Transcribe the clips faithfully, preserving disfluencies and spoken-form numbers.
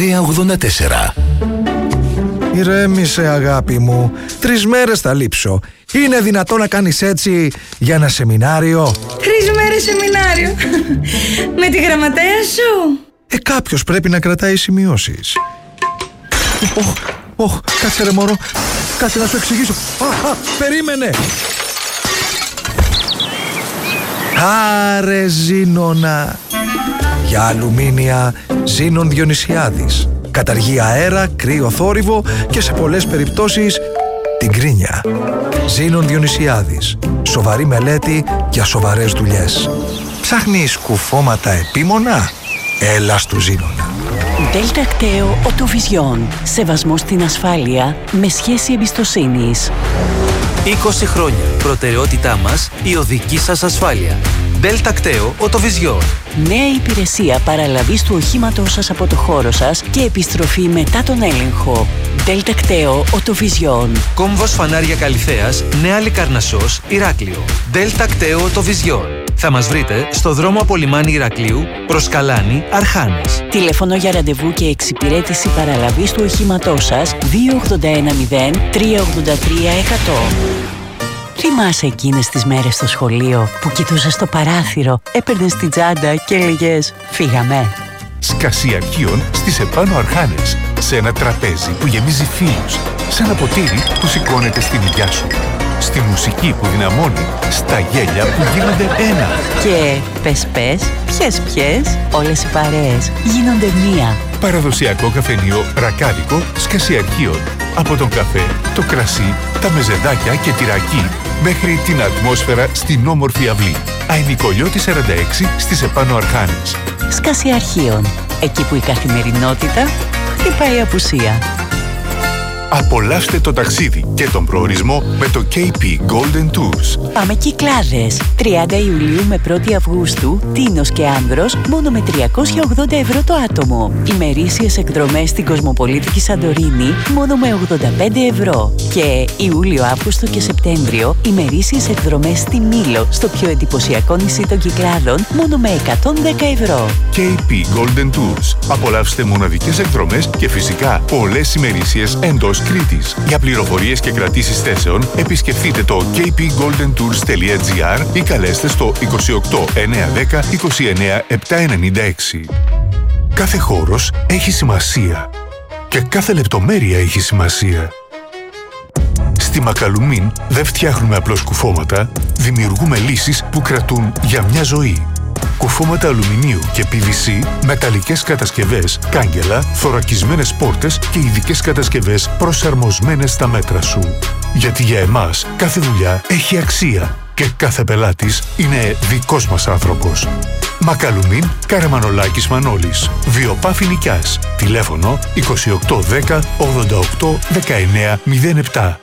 εννιά ογδόντα τέσσερα. Ηρέμησε αγάπη μου, τρεις μέρες θα λείψω. Είναι δυνατό να κάνεις έτσι για ένα σεμινάριο? Τρεις μέρες σεμινάριο? Με τη γραμματέα σου? Ε, κάποιος πρέπει να κρατάει σημειώσεις. Ωχ, ωχ, κάτσε ρε μωρό, κάτσε να σου εξηγήσω. Α, α, περίμενε. Άρε Ζήνονα. Για αλουμίνια Ζήνων Διονυσιάδης. Καταργεί αέρα, κρύο θόρυβο και σε πολλές περιπτώσεις την κρίνια. Ζήνων Διονυσιάδης. Σοβαρή μελέτη για σοβαρές δουλειές. Ψάχνεις κουφώματα επίμονα? Έλα στου Ζήνονα. Deltacteo Autovision. Σεβασμό στην ασφάλεια με σχέση εμπιστοσύνης. είκοσι χρόνια. Προτεραιότητά μας η οδική σας ασφάλεια. Deltacteo Autovision. Νέα υπηρεσία παραλαβής του οχήματός σας από το χώρο σας και επιστροφή μετά τον έλεγχο. Deltacteo Autovision. Κόμβος φανάρια Καλυθέας, Νέα Λικαρνασσός, Ηράκλειο. Deltacteo Autovision. Θα μας βρείτε στο δρόμο από λιμάνι Ηρακλείου προς Καλάνη, Αρχάνες. Τηλέφωνο για ραντεβού και εξυπηρέτηση παραλαβής του οχήματός σας δύο ογδόντα ένα μηδέν τρία ογδόντα τρία εκατό. Θυμάσαι εκείνες τις μέρες στο σχολείο που κοιτούσες στο παράθυρο, έπαιρνες την τσάντα και έλεγες «Φύγαμε». Σκασί αρχείων στις επάνω Αρχάνες. Σε ένα τραπέζι που γεμίζει φίλους. Σε ένα ποτήρι που σηκώνεται στην υγειά σου. Στη μουσική που δυναμώνει. Στα γέλια που γίνονται ένα. Και πες πες, ποιες ποιες, όλες οι παρέες γίνονται μία. Παραδοσιακό καφενείο ρακάδικο Σκασί αρχείων. Από τον καφέ, το κρασί, τα μεζεδάκια και τη ρακή μέχρι την ατμόσφαιρα στην όμορφη αυλή. Αημικολιώτη σαράντα έξι στις επάνω Αρχάνες. Σκασί αρχείων. Εκεί που η καθημερινότητα χτυπάει απουσία. Απολαύστε το ταξίδι και τον προορισμό με το κέι πι Golden Tours. Πάμε Κυκλάδες. τριάντα Ιουλίου με πρώτη Αυγούστου, Τίνος και Άνδρος, μόνο με τριακόσια ογδόντα ευρώ το άτομο. Ημερήσιες εκδρομές στην Κοσμοπολίτικη Σαντορίνη, μόνο με ογδόντα πέντε ευρώ. Και Ιούλιο, Αύγουστο και Σεπτέμβριο, ημερήσιες εκδρομές στη Μήλο, στο πιο εντυπωσιακό νησί των Κυκλάδων, μόνο με εκατόν δέκα ευρώ. κέι πι Golden Tours. Απολαύστε μοναδικές εκδρομές και φυσικά πολλές ημερήσιες εντός Κρήτης. Για πληροφορίες και κρατήσεις θέσεων, επισκεφτείτε το κέι πι golden tours τελεία τζι άρ ή καλέστε στο είκοσι οκτώ εννιακόσια δέκα είκοσι εννέα επτακόσια ενενήντα έξι. Κάθε χώρος έχει σημασία και κάθε λεπτομέρεια έχει σημασία. Στη Μακαλουμίν δεν φτιάχνουμε απλώς κουφώματα, δημιουργούμε λύσεις που κρατούν για μια ζωή. Κουφώματα αλουμινίου και πι βι σι, μεταλλικές κατασκευές, κάγκελα, θωρακισμένες πόρτες και ειδικές κατασκευές προσαρμοσμένες στα μέτρα σου. Γιατί για εμάς κάθε δουλειά έχει αξία και κάθε πελάτης είναι δικός μας άνθρωπος. Μακαλουμίν, Καραμανολάκης Μανώλης. Βιοπάφη Νικιάς. Τηλέφωνο είκοσι οκτώ δέκα ογδόντα οκτώ δεκαεννέα μηδέν επτά.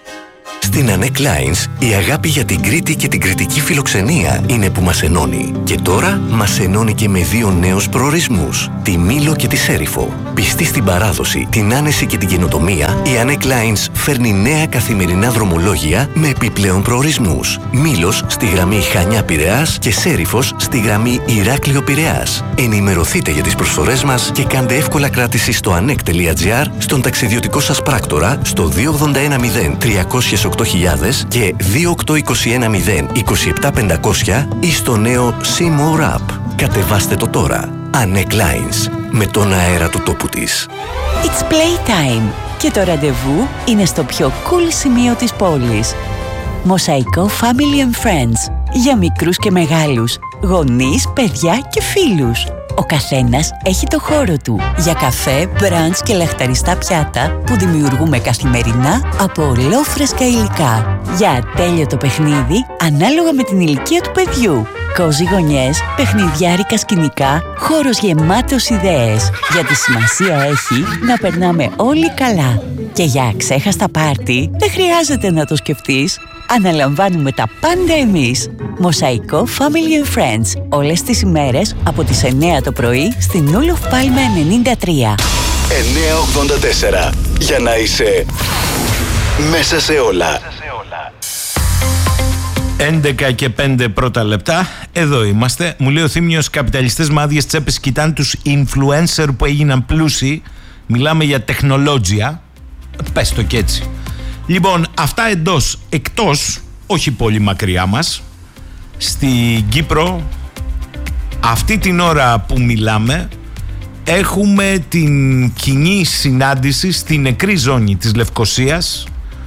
Στην Ανέκ Lines, η αγάπη για την Κρήτη και την κρητική φιλοξενία είναι που μας ενώνει. Και τώρα μας ενώνει και με δύο νέους προορισμούς, τη Μήλο και τη Σέριφο. Πιστή στην παράδοση, την άνεση και την καινοτομία, η Ανέκ Lines φέρνει νέα καθημερινά δρομολόγια με επιπλέον προορισμούς. Μήλος στη γραμμή Χανιά-Πειραιάς και Σέριφος στη γραμμή Ηράκλειο-Πειραιάς. Ενημερωθείτε για τις προσφορές μας και κάντε εύκολα κράτηση στο ανεκ τελεία τζι άρ, στον ταξιδιωτικό σας πράκτορα, στο δύο ογδόντα ένα μηδέν τριακόσια οκτώ χιλιάδες και δύο οκτώ είκοσι ένα μηδέν είκοσι επτά πεντακόσια ή στο νέο See More App. Κατεβάστε το τώρα. Ανέκ Lines, με τον αέρα του τόπου της. It's playtime και το ραντεβού είναι στο πιο cool σημείο της πόλης. Μοσαϊκό Family and Friends. Για μικρούς και μεγάλους, γονείς, παιδιά και φίλους. Ο καθένας έχει το χώρο του για καφέ, μπραντς και λαχταριστά πιάτα που δημιουργούμε καθημερινά από ολόφρεσκα υλικά. Για ατέλειωτο παιχνίδι ανάλογα με την ηλικία του παιδιού. Κόζι γωνιές, παιχνιδιάρικα σκηνικά, χώρος γεμάτος ιδέες. Γιατί σημασία έχει να περνάμε όλοι καλά. Και για αξέχαστα πάρτι δεν χρειάζεται να το σκεφτείς. Αναλαμβάνουμε τα πάντα εμείς. Μοσαϊκό Family and Friends. Όλες τις ημέρες από τις εννιά το πρωί στην Ούλοφ Πάλμε ενενήντα τρία. εννιά ογδόντα τέσσερα. Για να είσαι μέσα σε όλα. έντεκα και πέντε πρώτα λεπτά. Εδώ είμαστε. Μου λέει ο Θήμιος, καπιταλιστές με άδειες τσέπες κοιτάνε τους influencer που έγιναν πλούσιοι. Μιλάμε για τεχνολόγια. Πες το και έτσι. Λοιπόν, αυτά εντός. Εκτός, όχι πολύ μακριά μας, στην Κύπρο, αυτή την ώρα που μιλάμε, έχουμε την κοινή συνάντηση στη νεκρή ζώνη της Λευκωσίας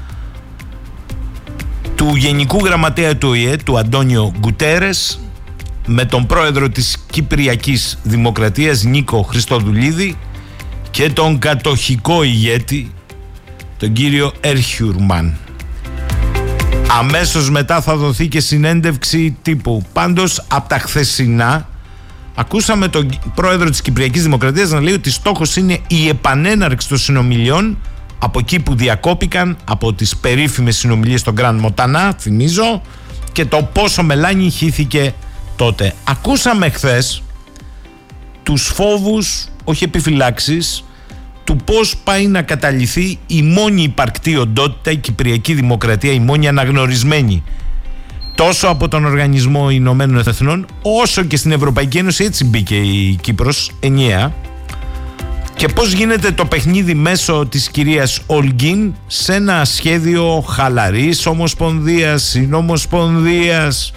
του Γενικού Γραμματέα του Ο Η Ε, του Αντώνιο Γκουτέρες, με τον πρόεδρο της Κυπριακής Δημοκρατίας Νίκο Χριστοδουλίδη και τον κατοχικό ηγέτη τον κύριο Έρχιουρμαν. Αμέσως μετά θα δοθεί και συνέντευξη τύπου. Πάντως από τα χθεσινά ακούσαμε τον πρόεδρο της Κυπριακής Δημοκρατίας να λέει ότι στόχος είναι η επανέναρξη των συνομιλιών από εκεί που διακόπηκαν, από τις περίφημες συνομιλίες στον Γκραντ Μοτανά, θυμίζω, και το πόσο μελάνι χύθηκε τότε. Ακούσαμε χθες τους φόβους, όχι επιφυλάξεις, του πώς πάει να καταλυθεί η μόνη υπαρκτή οντότητα, η Κυπριακή Δημοκρατία, η μόνη αναγνωρισμένη τόσο από τον Οργανισμό Ηνωμένων Εθνών όσο και στην Ευρωπαϊκή Ένωση. Έτσι μπήκε η Κύπρος ενιαία. Και πώς γίνεται το παιχνίδι μέσω της κυρίας Ολγκίν σε ένα σχέδιο χαλαρής ομοσπονδίας, συνομοσπονδίας,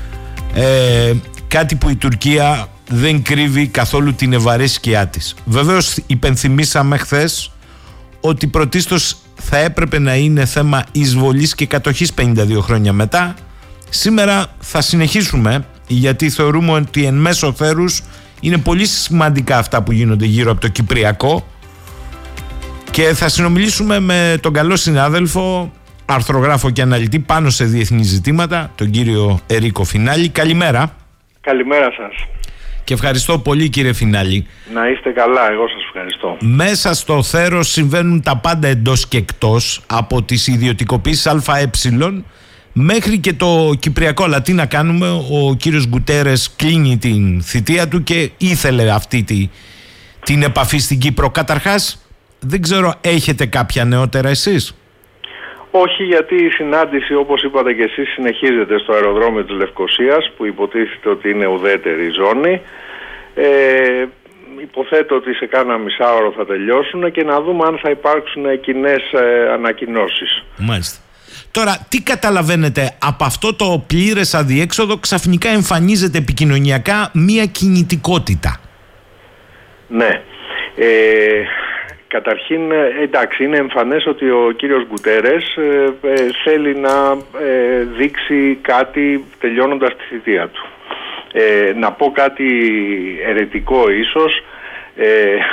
ε, κάτι που η Τουρκία δεν κρύβει καθόλου την ευαρέσκειά της. Βεβαίως υπενθυμίσαμε χθες ότι πρωτίστως θα έπρεπε να είναι θέμα εισβολής και κατοχής πενήντα δύο χρόνια μετά. Σήμερα θα συνεχίσουμε, γιατί θεωρούμε ότι εν μέσω θέρους είναι πολύ σημαντικά αυτά που γίνονται γύρω από το Κυπριακό, και θα συνομιλήσουμε με τον καλό συνάδελφο, αρθρογράφο και αναλυτή πάνω σε διεθνή ζητήματα, τον κύριο Ερίκο Φινάλη. Καλημέρα. Καλημέρα σας. Και ευχαριστώ πολύ, κύριε Φινάλη. Να είστε καλά, εγώ σας ευχαριστώ. Μέσα στο θέρος συμβαίνουν τα πάντα εντός και εκτός, από τις ιδιωτικοποίησεις ΑΕ μέχρι και το Κυπριακό. Αλλά τι να κάνουμε, ο κύριος Γκουτέρες κλείνει την θητεία του και ήθελε αυτή τη, την επαφή στην Κύπρο. Καταρχάς, δεν ξέρω, έχετε κάποια νεότερα εσείς? Όχι, γιατί η συνάντηση, όπως είπατε και εσείς, συνεχίζεται στο αεροδρόμιο της Λευκωσίας, που υποτίθεται ότι είναι ουδέτερη ζώνη. Ε, υποθέτω ότι σε κάνα μισάωρο θα τελειώσουν και να δούμε αν θα υπάρξουν κοινές ε, ανακοινώσεις. Μάλιστα. Τώρα, τι καταλαβαίνετε από αυτό το πλήρες αδιέξοδο? Ξαφνικά εμφανίζεται επικοινωνιακά μία κινητικότητα. Ναι. Ε, καταρχήν, εντάξει, είναι εμφανές ότι ο κύριος Γκουτέρες ε, ε, θέλει να ε, δείξει κάτι τελειώνοντας τη θητεία του. Ε, να πω κάτι αιρετικό ίσως. Ε,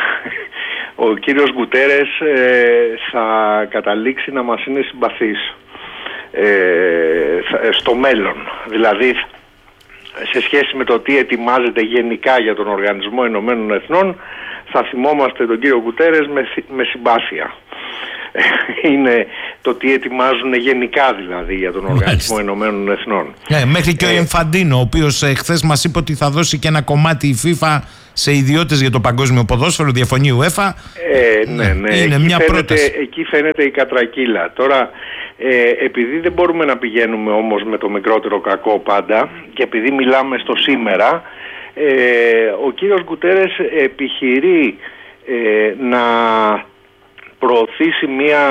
ο κύριος Γκουτέρες ε, θα καταλήξει να μας είναι συμπαθής ε, στο μέλλον. Δηλαδή, σε σχέση με το τι ετοιμάζεται γενικά για τον Οργανισμό Ηνωμένων Εθνών, θα θυμόμαστε τον κύριο Γκουτέρες με, με συμπάθεια. Είναι το τι ετοιμάζουν γενικά, δηλαδή, για τον Οργανισμό Ηνωμένων Εθνών. Yeah, μέχρι και ε, ο Εμφαντίνο, ο οποίος ε, χθες μας είπε ότι θα δώσει και ένα κομμάτι η FIFA σε ιδιώτες για το παγκόσμιο ποδόσφαιρο, διαφωνεί UEFA. Ε, ναι, ναι. Είναι εκεί μια φαίνεται, πρόταση. Εκεί φαίνεται η κατρακύλα. Τώρα, ε, επειδή δεν μπορούμε να πηγαίνουμε όμως με το μικρότερο κακό πάντα, και επειδή μιλάμε στο σήμερα, ε, ο κύριος Γκουτέρες επιχειρεί ε, να προωθήσει μια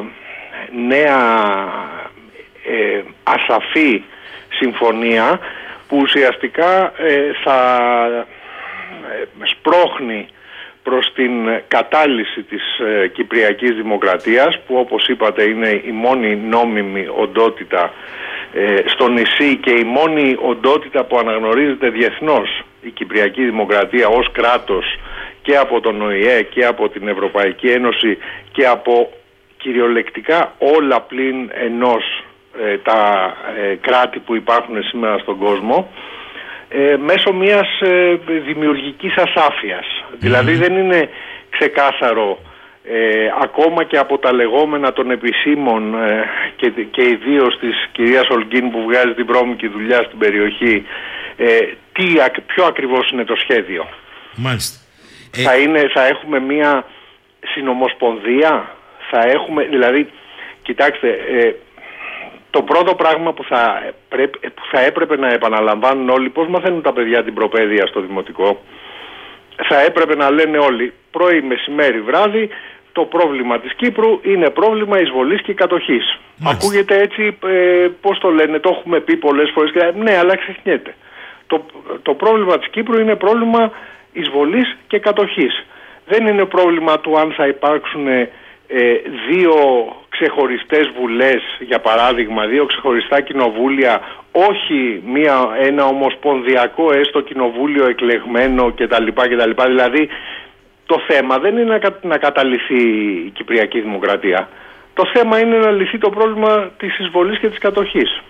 νέα ε, ασαφή συμφωνία που ουσιαστικά ε, θα ε, σπρώχνει προς την κατάλυση της ε, Κυπριακής Δημοκρατίας, που όπως είπατε είναι η μόνη νόμιμη οντότητα ε, στο νησί και η μόνη οντότητα που αναγνωρίζεται διεθνώς η Κυπριακή Δημοκρατία ως κράτος και από τον Ο Η Ε και από την Ευρωπαϊκή Ένωση και από κυριολεκτικά όλα πλην ενός ε, τα ε, κράτη που υπάρχουν σήμερα στον κόσμο, ε, μέσω μιας ε, δημιουργικής ασάφειας. Mm-hmm. Δηλαδή δεν είναι ξεκάθαρο ε, ακόμα και από τα λεγόμενα των επισήμων ε, και, και ιδίως της κυρίας Ολγκίν που βγάζει την βρώμικη δουλειά στην περιοχή, ε, τι, ποιο ακριβώς είναι το σχέδιο. Μάλιστα. Θα, είναι, θα έχουμε μια συνομοσπονδία, θα έχουμε, δηλαδή, κοιτάξτε, ε, Το πρώτο πράγμα που θα, πρέπει, που θα έπρεπε να επαναλαμβάνουν όλοι, πώς μαθαίνουν τα παιδιά την προπαίδεια στο δημοτικό, θα έπρεπε να λένε όλοι πρωί, μεσημέρι, βράδυ, το πρόβλημα της Κύπρου είναι πρόβλημα εισβολής και κατοχής. Μάλιστα. Ακούγεται έτσι, ε, πώς το λένε, το έχουμε πει πολλές φορές, ναι, αλλά ξεχνιέται. Το, το πρόβλημα της Κύπρου είναι πρόβλημα εισβολής και κατοχής. Δεν είναι πρόβλημα του αν θα υπάρξουν ε, δύο ξεχωριστές βουλές, για παράδειγμα, δύο ξεχωριστά κοινοβούλια, όχι μια, ένα ομοσπονδιακό έστω κοινοβούλιο εκλεγμένο κτλ. κτλ. Δηλαδή το θέμα δεν είναι να, να καταλυθεί η Κυπριακή Δημοκρατία. Το θέμα είναι να λυθεί το πρόβλημα της εισβολής και της κατοχής.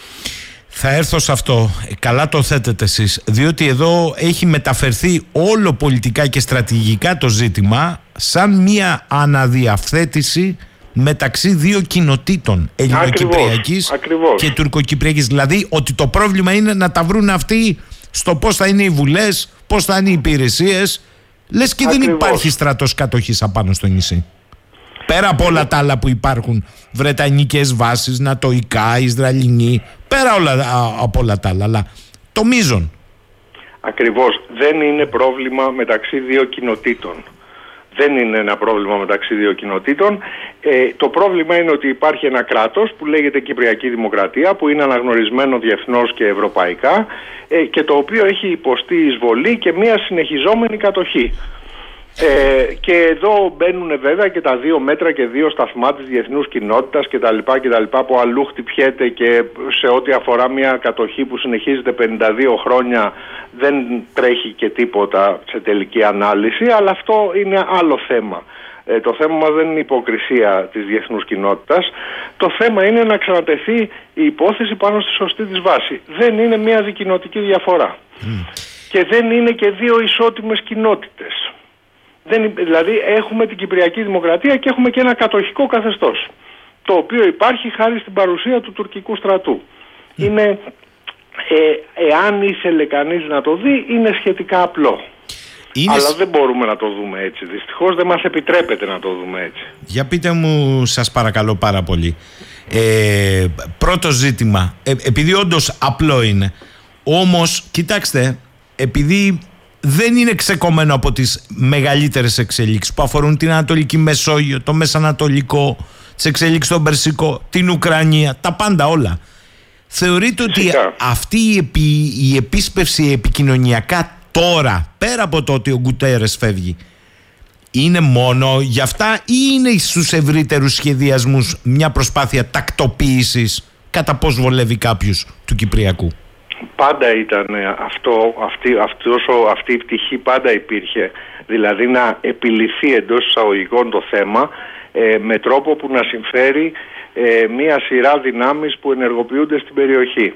Θα έρθω σε αυτό. Καλά το θέτετε εσείς, διότι εδώ έχει μεταφερθεί όλο πολιτικά και στρατηγικά το ζήτημα σαν μια αναδιαφθέτηση μεταξύ δύο κοινοτήτων, Ελληνοκυπριακής και Τουρκοκυπριακής. Δηλαδή ότι το πρόβλημα είναι να τα βρουν αυτοί στο πώς θα είναι οι βουλές, πώς θα είναι οι υπηρεσίες. Λες και Ακριβώς. δεν υπάρχει στρατός κατοχής απάνω στο νησί. Πέρα από όλα τα άλλα που υπάρχουν, βρετανικές βάσεις, νατοϊκά, Ισραηλινοί, πέρα όλα, από όλα τα άλλα, αλλά το μείζον. Ακριβώς. Δεν είναι πρόβλημα μεταξύ δύο κοινοτήτων. Δεν είναι ένα πρόβλημα μεταξύ δύο κοινοτήτων. Ε, το πρόβλημα είναι ότι υπάρχει ένα κράτος που λέγεται Κυπριακή Δημοκρατία, που είναι αναγνωρισμένο διεθνώς και ευρωπαϊκά ε, και το οποίο έχει υποστεί εισβολή και μια συνεχιζόμενη κατοχή. Ε, και εδώ μπαίνουν βέβαια και τα δύο μέτρα και δύο σταθμά της διεθνούς κοινότητας κτλ. κτλ. Που αλλού χτυπιέται και σε ό,τι αφορά μια κατοχή που συνεχίζεται πενήντα δύο χρόνια δεν τρέχει και τίποτα σε τελική ανάλυση, αλλά αυτό είναι άλλο θέμα. Ε, το θέμα μας δεν είναι η υποκρισία της διεθνούς κοινότητας. Το θέμα είναι να ξανατεθεί η υπόθεση πάνω στη σωστή της βάση. Δεν είναι μια δικοινοτική διαφορά. Mm. Και δεν είναι και δύο ισότιμες κοινότητες. Δεν, δηλαδή έχουμε την Κυπριακή Δημοκρατία και έχουμε και ένα κατοχικό καθεστώς, το οποίο υπάρχει χάρη στην παρουσία του τουρκικού στρατού. Mm. Είναι, ε, εάν ήθελε κανείς να το δει, είναι σχετικά απλό. Είναι... Αλλά δεν μπορούμε να το δούμε έτσι. Δυστυχώς δεν μας επιτρέπεται να το δούμε έτσι. Για πείτε μου, σας παρακαλώ πάρα πολύ. Ε, πρώτο ζήτημα, ε, επειδή όντως απλό είναι, όμως κοιτάξτε, επειδή δεν είναι ξεκομμένο από τις μεγαλύτερες εξελίξεις που αφορούν την Ανατολική Μεσόγειο, το Μεσανατολικό, τις εξελίξεις στον Περσικό, την Ουκρανία, τα πάντα όλα. Θεωρείτε ότι Φυσικά. αυτή η, επί, η επίσπευση επικοινωνιακά τώρα, πέρα από το ότι ο Γκουτέρες φεύγει, είναι μόνο για αυτά ή είναι στους ευρύτερους σχεδιασμούς μια προσπάθεια τακτοποίησης κατά πώς βολεύει κάποιους του Κυπριακού? Πάντα ήταν αυτό, αυτή, αυτός, αυτή η πτυχή πάντα υπήρχε, δηλαδή να επιληθεί εντός εισαγωγικών το θέμα ε, με τρόπο που να συμφέρει ε, μία σειρά δυνάμεις που ενεργοποιούνται στην περιοχή.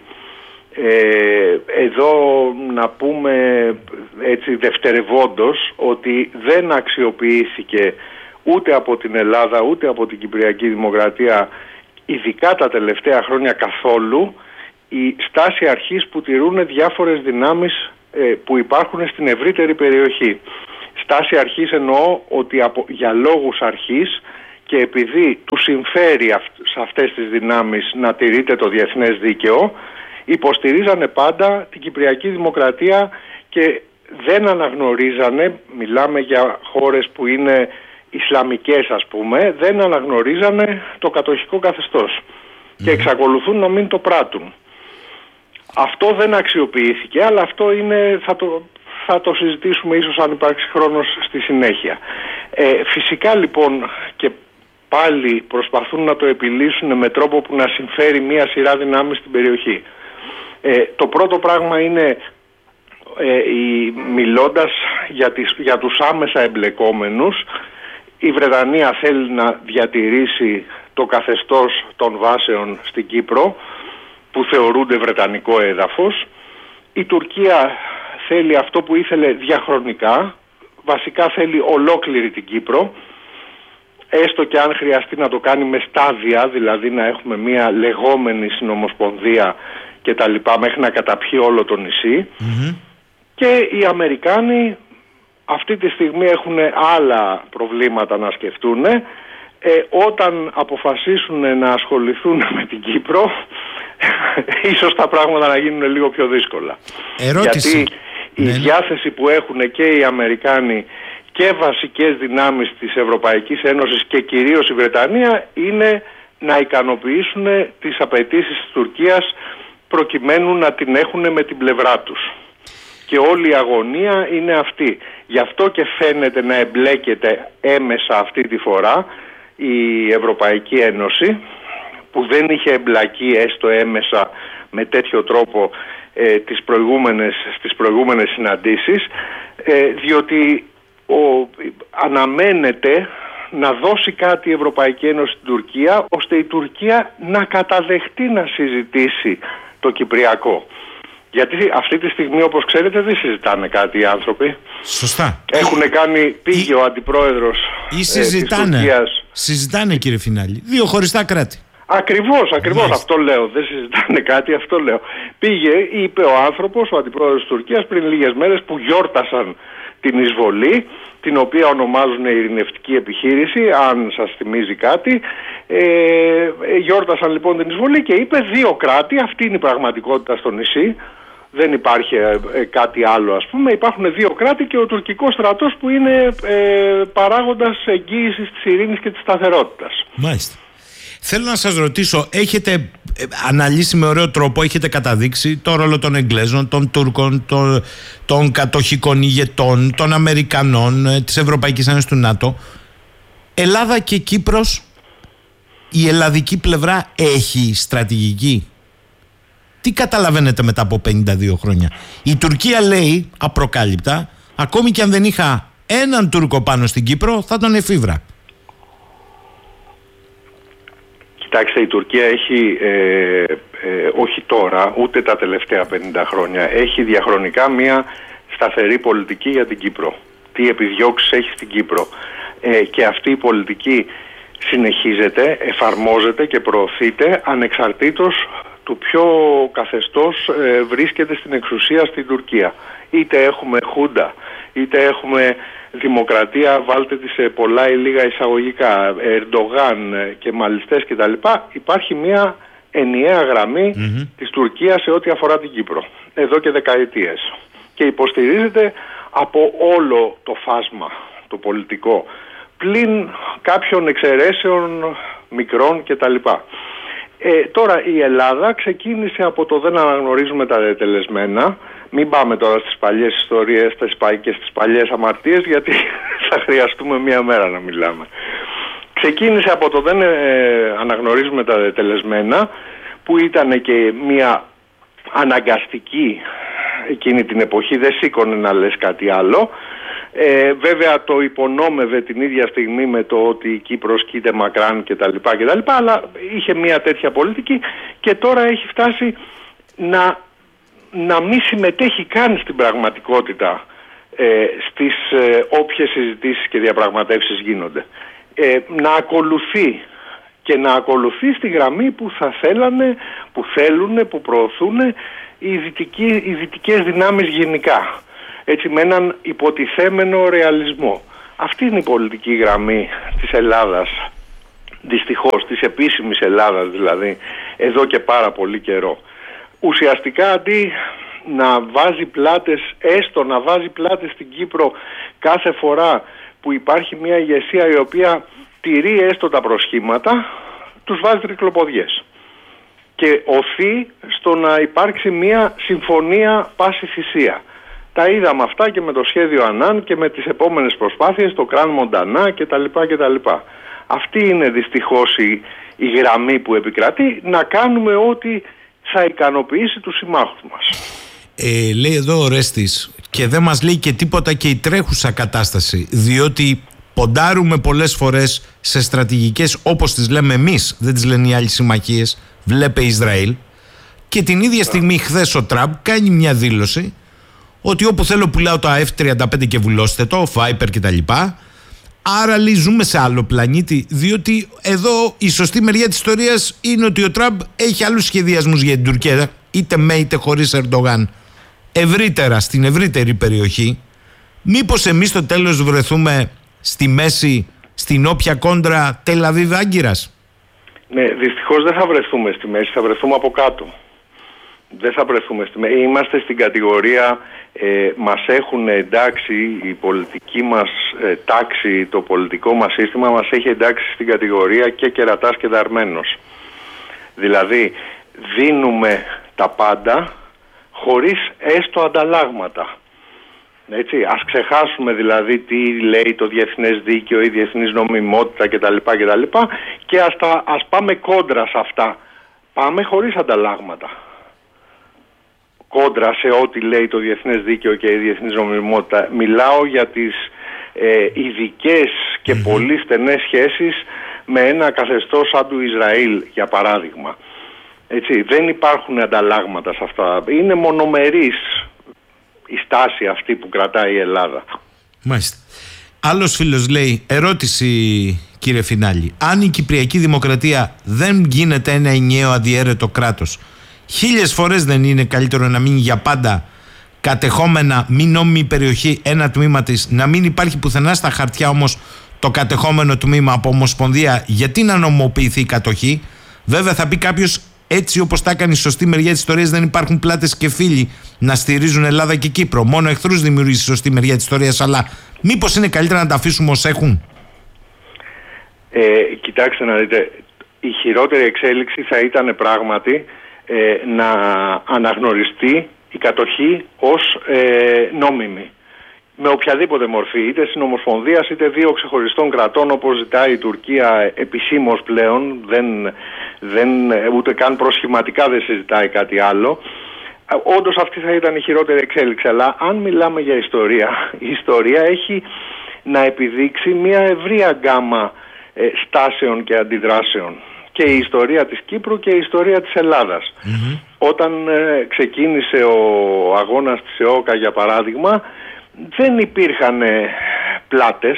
Ε, εδώ να πούμε έτσι δευτερευόντως ότι δεν αξιοποιήθηκε ούτε από την Ελλάδα ούτε από την Κυπριακή Δημοκρατία, ειδικά τα τελευταία χρόνια, καθόλου η στάση αρχής που τηρούν διάφορες δυνάμεις ε, που υπάρχουν στην ευρύτερη περιοχή. Στάση αρχής εννοώ ότι από, για λόγους αρχής και επειδή του συμφέρει αυ, σε αυτές τις δυνάμεις να τηρείται το διεθνές δίκαιο, υποστηρίζανε πάντα την Κυπριακή Δημοκρατία και δεν αναγνωρίζανε, μιλάμε για χώρες που είναι Ισλαμικές ας πούμε, δεν αναγνωρίζανε το κατοχικό καθεστώς mm. και εξακολουθούν να μην το πράττουν. Αυτό δεν αξιοποιήθηκε, αλλά αυτό είναι, θα το, θα το συζητήσουμε ίσως αν υπάρξει χρόνος στη συνέχεια. Ε, φυσικά λοιπόν και πάλι προσπαθούν να το επιλύσουν με τρόπο που να συμφέρει μία σειρά δυνάμεις στην περιοχή. Ε, το πρώτο πράγμα είναι, ε, η, μιλώντας για, τις, για τους άμεσα εμπλεκόμενους, η Βρετανία θέλει να διατηρήσει το καθεστώς των βάσεων στην Κύπρο, που θεωρούνται βρετανικό έδαφος. Η Τουρκία θέλει αυτό που ήθελε διαχρονικά, βασικά θέλει ολόκληρη την Κύπρο, έστω και αν χρειαστεί να το κάνει με στάδια, δηλαδή να έχουμε μια λεγόμενη συνομοσπονδία και τα λοιπά μέχρι να καταπιεί όλο το νησί. Mm-hmm. Και οι Αμερικάνοι αυτή τη στιγμή έχουν άλλα προβλήματα να σκεφτούν. ε, όταν αποφασίσουν να ασχοληθούν με την Κύπρο, ίσως τα πράγματα να γίνουν λίγο πιο δύσκολα. Ερώτηση. Γιατί η ναι. διάθεση που έχουν και οι Αμερικάνοι και βασικές δυνάμεις της Ευρωπαϊκής Ένωσης και κυρίως η Βρετανία είναι να ικανοποιήσουν τις απαιτήσεις της Τουρκίας προκειμένου να την έχουν με την πλευρά τους. Και όλη η αγωνία είναι αυτή. Γι' αυτό και φαίνεται να εμπλέκεται έμεσα αυτή τη φορά η Ευρωπαϊκή Ένωση, που δεν είχε εμπλακεί έστω έμεσα με τέτοιο τρόπο ε, τις προηγούμενες, στις προηγούμενες συναντήσεις, ε, διότι ο, αναμένεται να δώσει κάτι η Ευρωπαϊκή Ένωση στην Τουρκία, ώστε η Τουρκία να καταδεχτεί να συζητήσει το Κυπριακό. Γιατί αυτή τη στιγμή, όπως ξέρετε, δεν συζητάνε κάτι οι άνθρωποι. Σωστά. Έχουν κάνει, πήγε ή, ο αντιπρόεδρος ή συζητάνε, ε, της Τουρκίας. Συζητάνε, κύριε Φινάλη, δύο χωριστά κράτη. Ακριβώς, ακριβώς, Μάλιστα. αυτό λέω. Δεν συζητάνε κάτι, αυτό λέω. Πήγε, είπε ο άνθρωπος, ο αντιπρόεδρος της Τουρκίας, πριν λίγες μέρες που γιόρτασαν την εισβολή, την οποία ονομάζουν ειρηνευτική επιχείρηση, αν σας θυμίζει κάτι. Ε, γιόρτασαν λοιπόν την εισβολή και είπε δύο κράτη, αυτή είναι η πραγματικότητα στο νησί. Δεν υπάρχει ε, ε, κάτι άλλο, ας πούμε. Υπάρχουν δύο κράτη και ο τουρκικός στρατός που είναι ε, παράγοντας εγγύησης της ειρήνης και της σταθερότητας. Μάλιστα. Θέλω να σας ρωτήσω, έχετε αναλύσει με ωραίο τρόπο, έχετε καταδείξει το ρόλο των Εγγλέζων, των Τούρκων, των, των κατοχικών ηγετών, των Αμερικανών, της Ευρωπαϊκής Ένωσης, του ΝΑΤΟ. Ελλάδα και Κύπρος, η ελλαδική πλευρά έχει στρατηγική? Τι καταλαβαίνετε μετά από πενήντα δύο χρόνια? Η Τουρκία λέει απροκάλυπτα, ακόμη και αν δεν είχα έναν Τούρκο πάνω στην Κύπρο θα τον εφήβρα. Κοιτάξτε, η Τουρκία έχει, ε, ε, όχι τώρα, ούτε τα τελευταία πενήντα χρόνια, έχει διαχρονικά μια σταθερή πολιτική για την Κύπρο. Τι επιδιώξεις έχει στην Κύπρο. Ε, και αυτή η πολιτική συνεχίζεται, εφαρμόζεται και προωθείται ανεξαρτήτως του ποιο καθεστώς ε, βρίσκεται στην εξουσία στην Τουρκία. Είτε έχουμε χούντα, είτε έχουμε δημοκρατία, βάλτε τη σε πολλά ή λίγα εισαγωγικά, Ερντογάν και μαλιστές κτλ. Υπάρχει μια ενιαία γραμμή mm-hmm. της Τουρκίας σε ό,τι αφορά την Κύπρο, εδώ και δεκαετίες. Και υποστηρίζεται από όλο το φάσμα, το πολιτικό, πλην κάποιων εξαιρέσεων μικρών κτλ. Ε, τώρα η Ελλάδα ξεκίνησε από το δεν αναγνωρίζουμε τα δετελεσμένα. Μην πάμε τώρα στις παλιές ιστορίες και στις παλιές αμαρτίες, γιατί θα χρειαστούμε μία μέρα να μιλάμε. Ξεκίνησε από το δεν ε, αναγνωρίζουμε τα δετελεσμένα, που ήταν και μία αναγκαστική εκείνη την εποχή, δεν σήκωνε να λες κάτι άλλο. Ε, βέβαια το υπονόμευε την ίδια στιγμή με το ότι η Κύπρος κοίται μακράν κτλ, κτλ, αλλά είχε μια τέτοια πολιτική και τώρα έχει φτάσει να, να μην συμμετέχει καν στην πραγματικότητα ε, στις ε, όποιες συζητήσεις και διαπραγματεύσεις γίνονται. Ε, να ακολουθεί και να ακολουθεί στη γραμμή που θα θέλανε, που θέλουν, που προωθούν οι, δυτικοί, οι δυτικές δυνάμεις γενικά. Έτσι, με έναν υποτιθέμενο ρεαλισμό. Αυτή είναι η πολιτική γραμμή της Ελλάδας, δυστυχώς, της επίσημης Ελλάδας δηλαδή, εδώ και πάρα πολύ καιρό. Ουσιαστικά αντί να βάζει πλάτες, έστω να βάζει πλάτες στην Κύπρο κάθε φορά που υπάρχει μια ηγεσία η οποία τηρεί έστω τα προσχήματα, τους βάζει τρικλοποδιές. Και οθεί στο να υπάρξει μια συμφωνία πάση θυσία. Τα είδαμε αυτά και με το σχέδιο Ανάν και με τις επόμενες προσπάθειες, το Κραν Μοντανά κτλ. κτλ. Αυτή είναι δυστυχώς η, η γραμμή που επικρατεί, να κάνουμε ό,τι θα ικανοποιήσει τους συμμάχους μας. Ε, λέει εδώ ο Ρέστης, και δεν μας λέει και τίποτα και η τρέχουσα κατάσταση, διότι ποντάρουμε πολλές φορές σε στρατηγικές όπως τις λέμε εμείς, δεν τις λένε οι άλλοι συμμαχίες, βλέπε Ισραήλ, και την ίδια στιγμή χθες ο Τραμπ κάνει μια δήλωση ότι όπου θέλω πουλάω το εφ τριάντα πέντε και βουλώστε το, Viper κτλ. Άρα λέει ζούμε σε άλλο πλανήτη, διότι εδώ η σωστή μεριά της ιστορίας είναι ότι ο Τραμπ έχει άλλους σχεδιασμούς για την Τουρκία, είτε με είτε χωρίς Ερντογάν, ευρύτερα, στην ευρύτερη περιοχή. Μήπως εμείς στο τέλος βρεθούμε στη μέση στην όποια κόντρα Τελαβίβ-Άγκυρας? Ναι, δυστυχώς δεν θα βρεθούμε στη μέση, θα βρεθούμε από κάτω. Δεν θα βρεθούμε στη μέση. Είμαστε στην κατηγορία, ε, μας έχουν εντάξει, η πολιτική μας ε, τάξη, το πολιτικό μας σύστημα μας έχει εντάξει στην κατηγορία και κερατάς και δαρμένος. Δηλαδή, δίνουμε τα πάντα χωρίς έστω ανταλλάγματα. Έτσι, ας ξεχάσουμε δηλαδή τι λέει το διεθνές δίκαιο, η διεθνής νομιμότητα κτλ. κτλ και ας, τα, ας πάμε κόντρα σε αυτά. Πάμε χωρίς ανταλλάγματα. Κόντρα σε ό,τι λέει το διεθνές δίκαιο και η διεθνής νομιμότητα. Μιλάω για τις ε, ειδικές και mm-hmm. πολύ στενές σχέσεις με ένα καθεστώς σαν του Ισραήλ, για παράδειγμα. Έτσι, δεν υπάρχουν ανταλλάγματα σε αυτά. Είναι μονομερής η στάση αυτή που κρατάει η Ελλάδα. Μάλιστα. Άλλος φίλος λέει, ερώτηση κύριε Φινάλη, αν η Κυπριακή Δημοκρατία δεν γίνεται ένα ενιαίο αδιέρετο κράτος, χίλιες φορές δεν είναι καλύτερο να μείνει για πάντα κατεχόμενα μη νόμιμη περιοχή ένα τμήμα της, να μην υπάρχει πουθενά στα χαρτιά όμως το κατεχόμενο τμήμα από ομοσπονδία, γιατί να νομοποιηθεί η κατοχή? Βέβαια θα πει κάποιος, έτσι όπως τα έκανε η σωστή μεριά της ιστορίας, δεν υπάρχουν πλάτες και φίλοι να στηρίζουν Ελλάδα και Κύπρο. Μόνο εχθρούς δημιουργεί η σωστή μεριά της ιστορίας. Αλλά μήπως είναι καλύτερα να τα αφήσουμε ως έχουν? Ε, κοιτάξτε να δείτε, η χειρότερη εξέλιξη θα ήταν πράγματι ε, να αναγνωριστεί η κατοχή ως ε, νόμιμη. Με οποιαδήποτε μορφή, είτε συνομοσπονδίας είτε δύο ξεχωριστών κρατών, όπως ζητάει η Τουρκία επισήμως πλέον, δεν, δεν, ούτε καν προσχηματικά δεν συζητάει κάτι άλλο. Όντως αυτή θα ήταν η χειρότερη εξέλιξη, αλλά αν μιλάμε για ιστορία, η ιστορία έχει να επιδείξει μια ευρεία γκάμα ε, στάσεων και αντιδράσεων. Και η ιστορία της Κύπρου και η ιστορία της Ελλάδας. Mm-hmm. Όταν ε, ξεκίνησε ο αγώνας της ΕΟΚΑ, για παράδειγμα, δεν υπήρχαν πλάτες,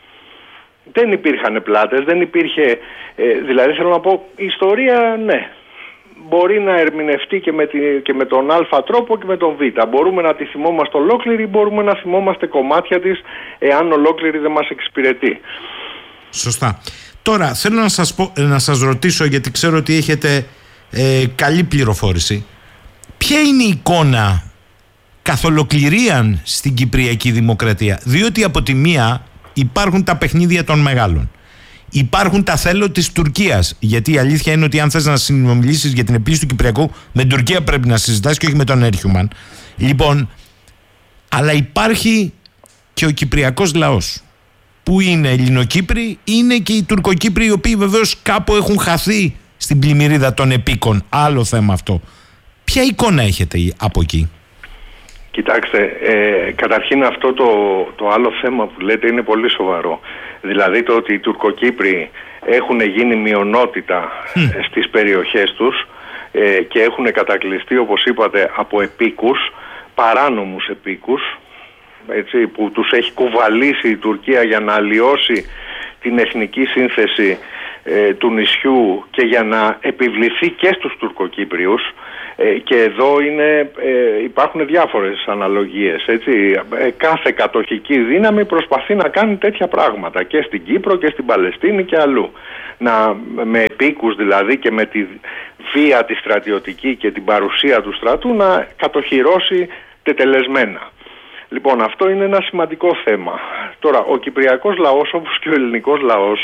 δεν υπήρχαν πλάτες, δεν υπήρχε, ε, δηλαδή θέλω να πω, η ιστορία ναι, μπορεί να ερμηνευτεί και με, τη, και με τον α τρόπο και με τον β. Μπορούμε να τη θυμόμαστε ολόκληρη, μπορούμε να θυμόμαστε κομμάτια της, εάν ολόκληρη δεν μας εξυπηρετεί. Σωστά. Τώρα θέλω να σας, πω, να σας ρωτήσω, γιατί ξέρω ότι έχετε ε, καλή πληροφόρηση. Ποια είναι η εικόνα καθ' ολοκληρίαν στην Κυπριακή Δημοκρατία? Διότι από τη μία υπάρχουν τα παιχνίδια των μεγάλων, υπάρχουν τα θέλω της Τουρκίας, γιατί η αλήθεια είναι ότι αν θες να συνομιλήσεις για την επίλυση του Κυπριακού, με την Τουρκία πρέπει να συζητάς και όχι με τον Έρχιουμαν. Λοιπόν, αλλά υπάρχει και ο Κυπριακός λαός, που είναι Ελληνοκύπροι, είναι και οι Τουρκοκύπροι, οι οποίοι βεβαίως κάπου έχουν χαθεί στην πλημμυρίδα των επίκων. Άλλο θέμα αυτό. Ποια εικόνα έχετε από εκεί? Κοιτάξτε, ε, καταρχήν αυτό το, το άλλο θέμα που λέτε είναι πολύ σοβαρό. Δηλαδή το ότι οι Τουρκοκύπροι έχουν γίνει μειονότητα mm. στις περιοχές τους ε, και έχουν κατακλειστεί, όπως είπατε, από επίκους, παράνομους επίκους, έτσι, που τους έχει κουβαλήσει η Τουρκία για να αλλοιώσει την εθνική σύνθεση ε, του νησιού και για να επιβληθεί και στους Τουρκοκύπριους. Ε, και εδώ είναι, ε, υπάρχουν διάφορες αναλογίες, έτσι. Ε, κάθε κατοχική δύναμη προσπαθεί να κάνει τέτοια πράγματα και στην Κύπρο και στην Παλαιστίνη και αλλού. Να, με επίκους δηλαδή και με τη βία τη στρατιωτική και την παρουσία του στρατού να κατοχυρώσει τετελεσμένα. Λοιπόν, αυτό είναι ένα σημαντικό θέμα. Τώρα, ο κυπριακός λαός, όπως και ο ελληνικός λαός,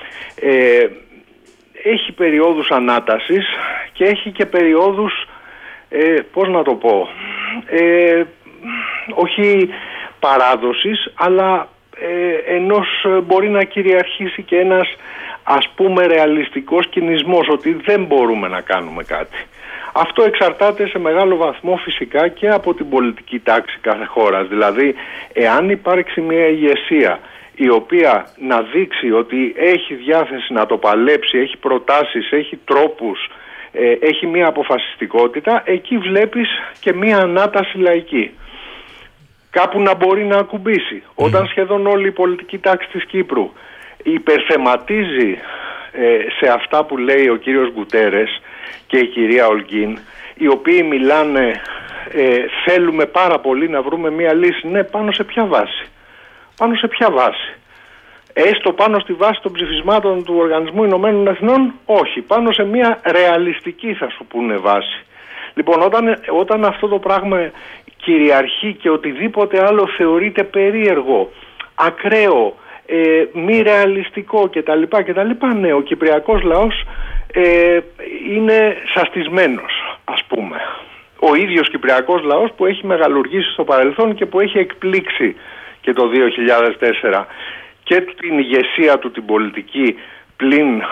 ε, έχει περιόδους ανάτασης και έχει και περιόδους, ε, πώς να το πω, ε, όχι παράδοσης, αλλά ε, ενός μπορεί να κυριαρχήσει και ένας, ας πούμε, ρεαλιστικός κινησμός, ότι δεν μπορούμε να κάνουμε κάτι. Αυτό εξαρτάται σε μεγάλο βαθμό φυσικά και από την πολιτική τάξη κάθε χώρας. Δηλαδή, εάν υπάρξει μια ηγεσία η οποία να δείξει ότι έχει διάθεση να το παλέψει, έχει προτάσεις, έχει τρόπους, ε, έχει μια αποφασιστικότητα, εκεί βλέπεις και μια ανάταση λαϊκή. Κάπου να μπορεί να ακουμπήσει. Mm. Όταν σχεδόν όλη η πολιτική τάξη της Κύπρου υπερθεματίζει ε, σε αυτά που λέει ο κύριος Γκουτέρες και η κυρία Ολγκίν, οι οποίοι μιλάνε, ε, θέλουμε πάρα πολύ να βρούμε μια λύση. Ναι, πάνω σε ποια βάση? Πάνω σε ποια βάση? Έστω πάνω στη βάση των ψηφισμάτων του Οργανισμού Ηνωμένων Εθνών, όχι. Πάνω σε μια ρεαλιστική, θα σου πούνε, βάση. Λοιπόν, όταν, όταν αυτό το πράγμα κυριαρχεί και οτιδήποτε άλλο θεωρείται περίεργο, ακραίο, ε, μη ρεαλιστικό κτλ, κτλ, ναι, ο κυπριακός λαός ε, είναι σαστισμένος, ας πούμε. Ο ίδιος κυπριακός λαός που έχει μεγαλουργήσει στο παρελθόν και που έχει εκπλήξει και το δύο χιλιάδες τέσσερα και την ηγεσία του την πολιτική πλην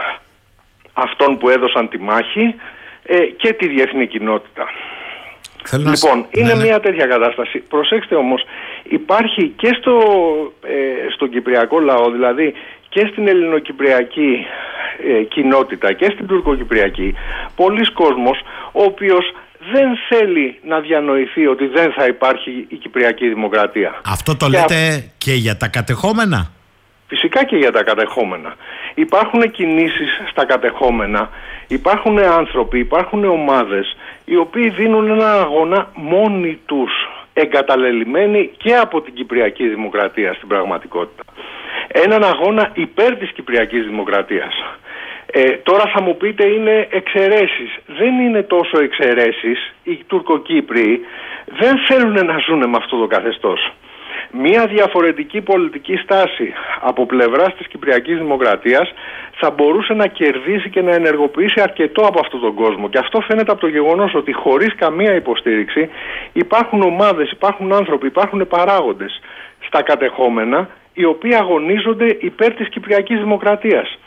αυτών που έδωσαν τη μάχη ε, και τη διεθνή κοινότητα. Θέλω λοιπόν, να... είναι ναι, ναι. μια τέτοια κατάσταση. Προσέξτε όμως, υπάρχει και στο, ε, στον κυπριακό λαό, δηλαδή και στην ελληνοκυπριακή ε, κοινότητα και στην τουρκοκυπριακή, πολλής κόσμος ο οποίος δεν θέλει να διανοηθεί ότι δεν θα υπάρχει η κυπριακή δημοκρατία. Αυτό το και λέτε α... και για τα κατεχόμενα? Φυσικά και για τα κατεχόμενα. Υπάρχουν κινήσεις στα κατεχόμενα, υπάρχουν άνθρωποι, υπάρχουν ομάδες οι οποίοι δίνουν ένα αγώνα μόνοι τους, εγκαταλελειμμένοι και από την κυπριακή δημοκρατία στην πραγματικότητα. Έναν αγώνα υπέρ της κυπριακής δημοκρατίας. Ε, τώρα θα μου πείτε είναι εξαιρέσεις. Δεν είναι τόσο εξαιρέσεις. Οι Τουρκοκύπριοι δεν θέλουν να ζουν με αυτό το καθεστώς. Μία διαφορετική πολιτική στάση από πλευράς της κυπριακής δημοκρατίας θα μπορούσε να κερδίσει και να ενεργοποιήσει αρκετό από αυτόν τον κόσμο. Και αυτό φαίνεται από το γεγονός ότι χωρίς καμία υποστήριξη υπάρχουν ομάδες, υπάρχουν άνθρωποι, υπάρχουν παράγοντες στα κατεχόμενα οι οποίοι αγωνίζονται υπέρ της κυπριακής δημοκρατίας.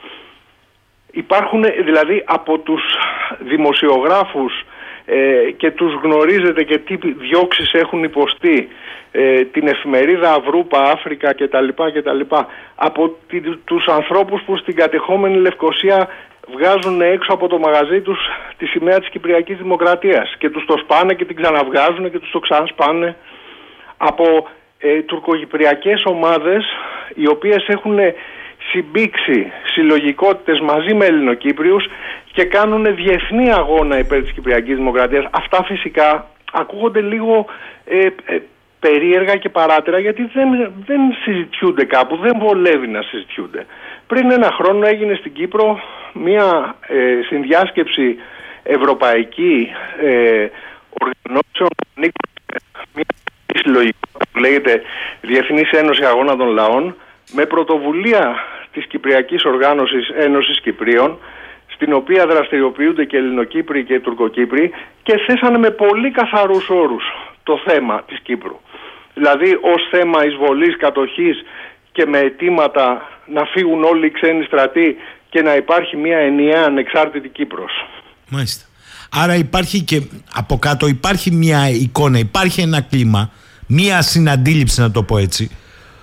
Υπάρχουν δηλαδή από τους δημοσιογράφους ε, και τους γνωρίζετε και τι διώξεις έχουν υποστεί, ε, την εφημερίδα Αυρούπα, Αφρικα κτλ, κτλ, από τη, τους ανθρώπους που στην κατεχόμενη Λευκοσία βγάζουν έξω από το μαγαζί τους τη σημαία της Κυπριακής Δημοκρατίας και τους το σπάνε και την ξαναβγάζουν και τους το ξανασπάνε, από ε, τουρκοκυπριακές ομάδες οι οποίες έχουν συμπήξει συλλογικότητες μαζί με Ελληνοκύπριους και κάνουν διεθνή αγώνα υπέρ της Κυπριακής Δημοκρατίας. Αυτά φυσικά ακούγονται λίγο ε, ε, περίεργα και παράτερα, γιατί δεν, δεν συζητιούνται κάπου, δεν βολεύει να συζητιούνται. Πριν ένα χρόνο έγινε στην Κύπρο μια ε, συνδιάσκεψη ευρωπαϊκή ε, οργανώσεων, μια συλλογικότητα που λέγεται Διεθνής Ένωση Αγώνα των Λαών, με πρωτοβουλία της Κυπριακής Οργάνωσης Ένωσης Κυπρίων, στην οποία δραστηριοποιούνται και Ελληνοκύπριοι και Τουρκοκύπριοι, και θέσανε με πολύ καθαρούς όρους το θέμα της Κύπρου. Δηλαδή ως θέμα εισβολής, κατοχής και με αιτήματα να φύγουν όλοι οι ξένοι στρατοί και να υπάρχει μια ενιαία ανεξάρτητη Κύπρος. Μάλιστα. Άρα υπάρχει και από κάτω υπάρχει μια εικόνα, υπάρχει ένα κλίμα, μια συναντήληψη, να το πω έτσι,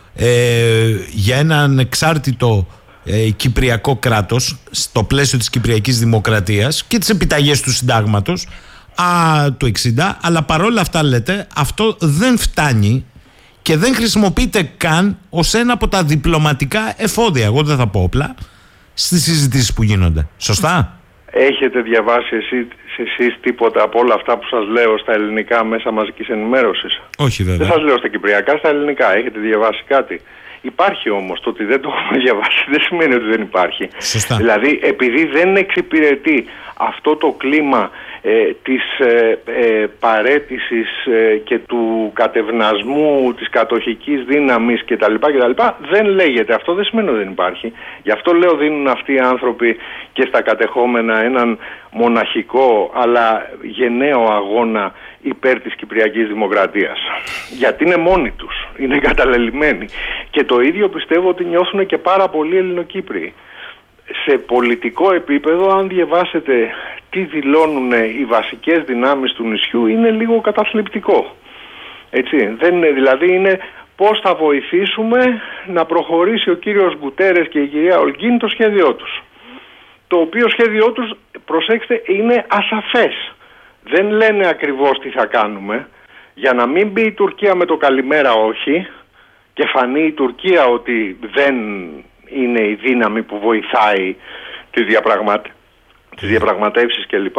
Ε, για έναν εξάρτητο ε, κυπριακό κράτος στο πλαίσιο της Κυπριακής Δημοκρατίας και τις επιταγές του συντάγματος α, του εξήντα, αλλά παρόλα αυτά λέτε αυτό δεν φτάνει και δεν χρησιμοποιείται καν ως ένα από τα διπλωματικά εφόδια, εγώ δεν θα πω όπλα, στις συζητήσεις που γίνονται. Σωστά? Έχετε διαβάσει εσείς, εσείς τίποτα από όλα αυτά που σας λέω στα ελληνικά μέσα μαζικής ενημέρωσης? Όχι βέβαια. Δεν σας λέω στα κυπριακά, στα ελληνικά. Έχετε διαβάσει κάτι? Υπάρχει όμως. Το ότι δεν το έχουμε διαβάσει δεν σημαίνει ότι δεν υπάρχει. Σωστά. Δηλαδή επειδή δεν εξυπηρετεί αυτό το κλίμα ε, της ε, ε, παρέτησης ε, και του κατευνασμού της κατοχικής δύναμης κτλ, κτλ, δεν λέγεται. Αυτό δεν σημαίνει ότι δεν υπάρχει. Γι' αυτό λέω δίνουν αυτοί οι άνθρωποι και στα κατεχόμενα έναν μοναχικό αλλά γενναίο αγώνα υπέρ της Κυπριακής Δημοκρατίας. Γιατί είναι μόνοι τους, είναι καταλελειμμένοι. Και το ίδιο πιστεύω ότι νιώθουν και πάρα πολλοί Ελληνοκύπριοι. Σε πολιτικό επίπεδο, αν διαβάσετε τι δηλώνουν οι βασικές δυνάμεις του νησιού, είναι λίγο καταθλιπτικό. Έτσι, δεν είναι, δηλαδή είναι πώς θα βοηθήσουμε να προχωρήσει ο κύριος Γκουτέρες και η κυρία Ολγκίν το σχέδιό τους. Το οποίο σχέδιό τους, προσέξτε, είναι ασαφές. Δεν λένε ακριβώς τι θα κάνουμε, για να μην μπει η Τουρκία με το καλημέρα όχι και φανεί η Τουρκία ότι δεν είναι η δύναμη που βοηθάει τις, διαπραγματε... τις διαπραγματεύσεις κλπ.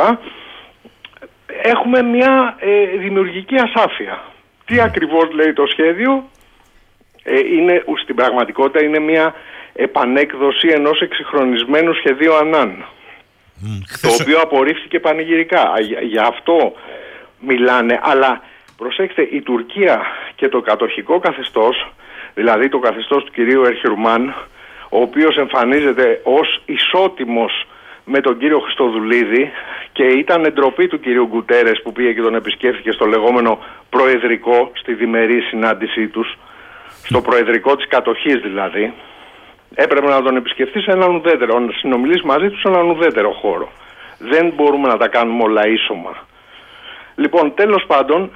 Έχουμε μια ε, δημιουργική ασάφεια. Τι ακριβώς λέει το σχέδιο? Ε, είναι, στην πραγματικότητα είναι μια επανέκδοση ενός εξυγχρονισμένου σχεδίου Ανάν, mm, το οποίο απορρίφθηκε πανηγυρικά. Γι' αυτό μιλάνε, αλλά προσέξτε, η Τουρκία και το κατοχικό καθεστώς, δηλαδή το καθεστώς του κυρίου Ερχιουρμάν, ο οποίος εμφανίζεται ως ισότιμος με τον κύριο Χριστοδουλίδη, και ήταν ντροπή του κυρίου Γκουτέρες που πήγε και τον επισκέφθηκε στο λεγόμενο προεδρικό, στη διμερή συνάντησή τους, στο προεδρικό της κατοχής δηλαδή. Έπρεπε να τον επισκεφθεί σε έναν ουδέτερο, να συνομιλήσει μαζί του σε έναν ουδέτερο χώρο. Δεν μπορούμε να τα κάνουμε όλα ίσωμα. Λοιπόν, τέλος πάντων,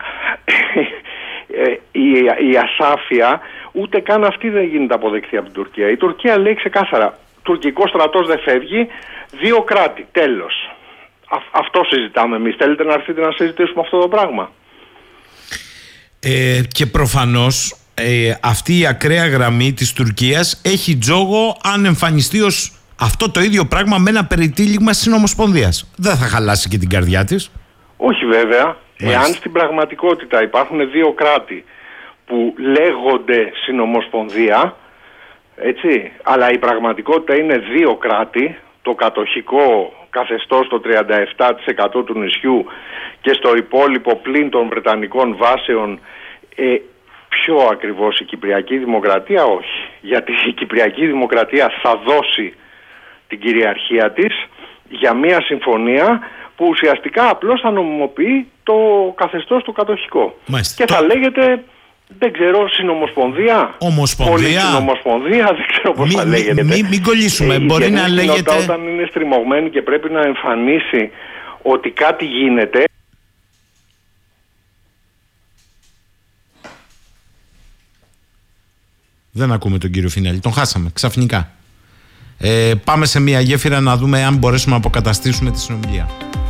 η, η ασάφεια ούτε καν αυτή δεν γίνεται αποδεκτή από την Τουρκία. Η Τουρκία λέει ξεκάθαρα, τουρκικός στρατός δεν φεύγει, δύο κράτη, τέλος. Α, αυτό συζητάμε εμείς. Θέλετε να έρθετε να συζητήσουμε αυτό το πράγμα? Ε, και προφανώς ε, αυτή η ακραία γραμμή της Τουρκίας έχει τζόγο αν εμφανιστεί ως αυτό το ίδιο πράγμα με ένα περιτύλιγμα συνομοσπονδίας. Δεν θα χαλάσει και την καρδιά της? Όχι βέβαια. Μάλιστα. Εάν στην πραγματικότητα υπάρχουν δύο κράτη που λέγονται συνομοσπονδία, έτσι, αλλά η πραγματικότητα είναι δύο κράτη, το κατοχικό καθεστώς στο τριάντα επτά τοις εκατό του νησιού και στο υπόλοιπο πλην των βρετανικών βάσεων, ε, πιο ακριβώς η Κυπριακή Δημοκρατία, όχι. Γιατί η Κυπριακή Δημοκρατία θα δώσει την κυριαρχία της για μια συμφωνία που ουσιαστικά απλώς θα νομιμοποιεί το καθεστώς το κατοχικό. Μάλιστα. Και θα λέγεται, δεν ξέρω, συνομοσπονδία, ομοσπονδία, συνομοσπονδία, δεν ξέρω πώς μη, θα λέγεται. Μην μη κολλήσουμε, ε, μπορεί να λέγεται... Όταν είναι στριμωγμένη και πρέπει να εμφανίσει ότι κάτι γίνεται... Δεν ακούμε τον κύριο Φινέλη, τον χάσαμε ξαφνικά. Ε, πάμε σε μια γέφυρα να δούμε αν μπορέσουμε να αποκαταστήσουμε τη συνομιλία.